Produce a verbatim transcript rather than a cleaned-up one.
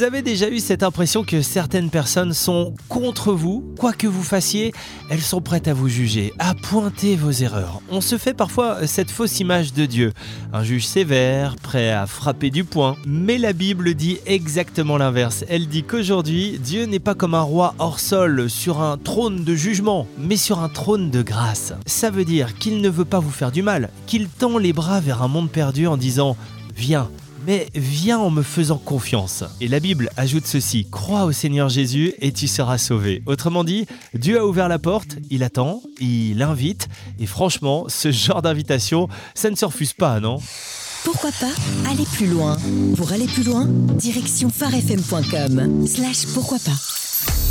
Vous avez déjà eu cette impression que certaines personnes sont contre vous? Quoi que vous fassiez, elles sont prêtes à vous juger, à pointer vos erreurs. On se fait parfois cette fausse image de Dieu, un juge sévère, prêt à frapper du poing. Mais la Bible dit exactement l'inverse. Elle dit qu'aujourd'hui, Dieu n'est pas comme un roi hors sol sur un trône de jugement, mais sur un trône de grâce. Ça veut dire qu'il ne veut pas vous faire du mal, qu'il tend les bras vers un monde perdu en disant « Viens ». Mais viens en me faisant confiance. Et la Bible ajoute ceci: crois au Seigneur Jésus et tu seras sauvé. Autrement dit, Dieu a ouvert la porte, il attend, il invite. Et franchement, ce genre d'invitation, ça ne se refuse pas, non? Pourquoi pas aller plus loin? Pour aller plus loin, direction phare f m point com slash pourquoi pas.